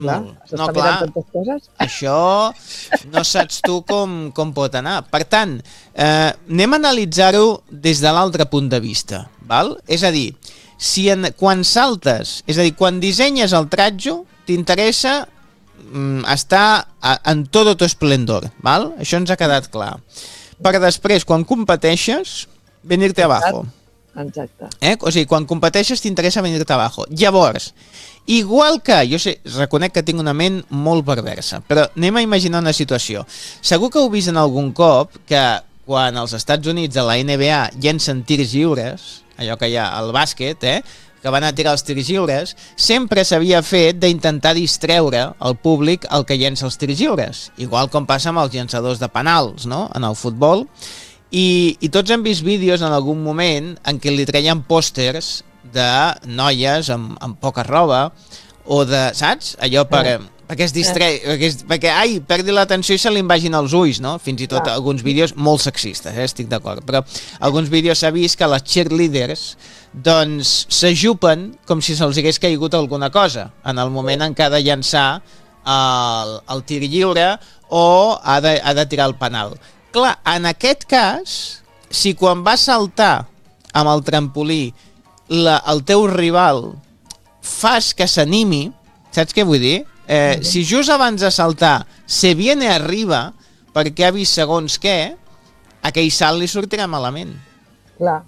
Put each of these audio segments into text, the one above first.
Molt. S'està mirant tantes coses. Això no saps tu com pot anar. Per tant, anem a analitzar-ho des de l'altre punt de vista. Val? És a dir, quan saltes, és a dir, quan dissenyes el tratjo, t'interessa estar en tot tu esplendor. Val? Això ens ha quedat clar. Per després, quan competeixes, venir-te abajo. Exacte. O sigui, quan competeixes t'interessa venir-te abajo. Llavors, igual que, jo reconec que tinc una ment molt perversa, però anem a imaginar una situació. Segur que heu vist en algun cop que quan als Estats Units a la NBA llencen tirs lliures, allò que hi ha al bàsquet, que van a tirar els tirs lliures, sempre s'havia fet d'intentar distreure el públic el que llença els tirs lliures, igual com passa amb els llançadors de penals, no?, en el futbol. I tots hem vist vídeos en algun moment en què li treien pòsters de noies amb poca roba o de, saps? Allò perquè es distreui, perquè perdi l'atenció i se li vagin els ulls, no? Fins i tot alguns vídeos molt sexistes, estic d'acord, però alguns vídeos s'ha vist que les cheerleaders doncs s'ajupen com si se'ls hagués caigut alguna cosa en el moment en què ha de llançar el tir lliure o ha de tirar el penal. Clar, en aquest cas, si quan vas saltar amb el trampolí el teu rival fas que s'animi, saps què vull dir? Si just abans de saltar se viene arriba perquè ha vist segons què, aquell salt li sortirà malament. Clar.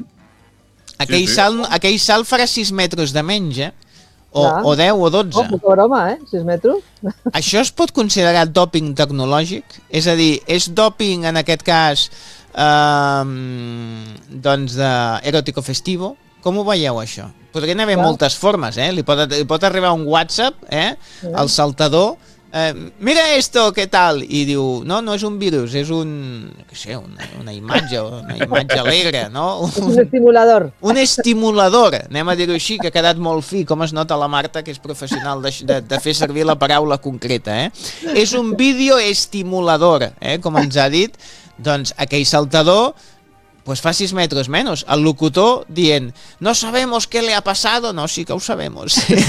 Aquell salt farà 6 metres de menys, o 10 o 12. Oh, poca broma, 6 metres. Això es pot considerar dòping tecnològic? És a dir, és dòping en aquest cas doncs eròtico festivo? Com ho veieu això? Podrien haver moltes formes, li pot arribar un WhatsApp al saltador, mira esto, què tal? I diu, no és un virus, és una imatge alegre, no? Un estimulador. Un estimulador, anem a dir-ho així, que ha quedat molt fi, com es nota la Marta, que és professional de fer servir la paraula concreta. És un vídeo estimulador, com ens ha dit, doncs aquell saltador pues fa 6 metros menos. El locutor dient, no sabemos qué le ha pasado. No, sí que ho sabemos.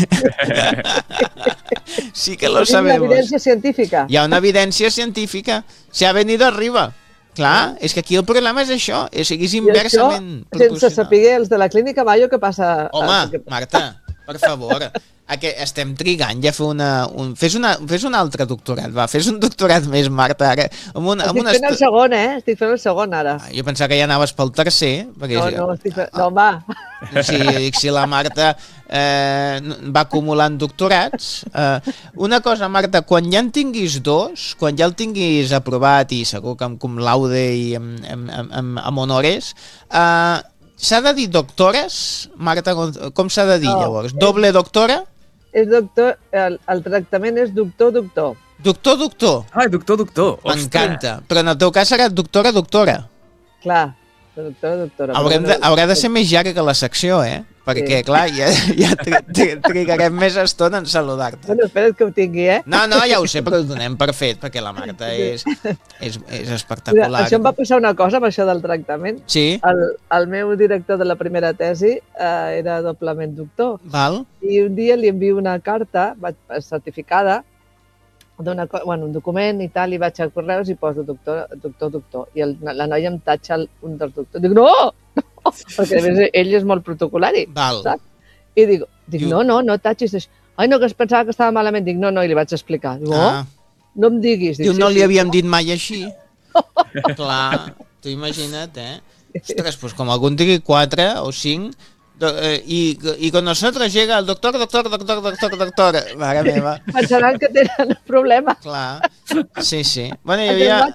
Sí que lo sabemos. Hay una evidencia científica. Hi ha una evidència científica. Se ha venido arriba. Clar, és que aquí el problema és això. És inversament proporcional. Sense saber els de la clínica Mayo què passa... Home, Marta, per favor... estem trigant ja a fer fes un altre doctorat, fes un doctorat més, Marta, ara. Estic fent el segon, estic fent el segon ara. Jo pensava que ja anaves pel tercer. No, va. Si la Marta va acumulant doctorats. Una cosa, Marta, quan ja en tinguis dos, quan ja el tinguis aprovat i segur que amb cum laude i amb honores, s'ha de dir doctores, Marta? Com s'ha de dir llavors? Doble doctora? És doctor, el tractament és doctor-doctor. Doctor-doctor? Ai, doctor-doctor. M'encanta. Però en el teu cas serà doctora-doctora. Clar, doctora-doctora. Haurà de ser més llarga la secció, perquè, clar, ja trigarem més estona en saludar-te. Bueno, espera't que ho tingui, No, ja ho sé, però ho donem per fet, perquè la Marta és espectacular. Mira, això em va passar una cosa amb això del tractament. Sí. El meu director de la primera tesi era doblement doctor. Val. I un dia li envio una carta certificada, un document i tal, i vaig a correus i poso doctor. I la noia em tatxa un dels doctors. Dic, no! Perquè a més ell és molt protocolari. Val. Saps? I dic, no tatxis això. Ai, no, que es pensava que estava malament. Dic, no, i li vaig explicar. Dic, no em diguis. Diu, no li havíem dit mai així. Clar, tu imagina't, Ostres, pues com algun digui 4 o 5, y con nosotros llega el doctor. Mare meva. Pensaran que tenen problemes. Clar, sí. Bueno, hi havia...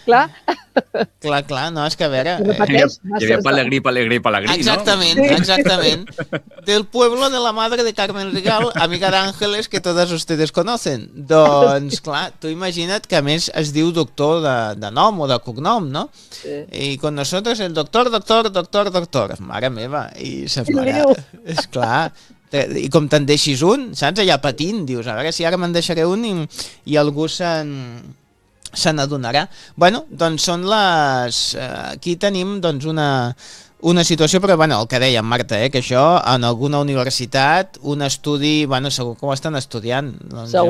Clar, no, és que a veure... Hi havia Palegrí, Exactament. Del pueblo de la madre de Carmen Rigal, amiga d'Ángeles, que todas ustedes conocen. Doncs, clar, tu imagina't que a més es diu doctor de nom o de cognom, no? Sí. I con nosotros el doctor. Mare meva, i és clar. I com te'n deixis un, saps? Allà patint, dius, a veure si ara me'n deixaré un i algú se n'adonarà. Bueno, doncs són les... Aquí tenim doncs una una situació, però bueno, el que deia Marta, que això en alguna universitat, un estudi, bueno, segur que ho estan estudiant. Doncs Segur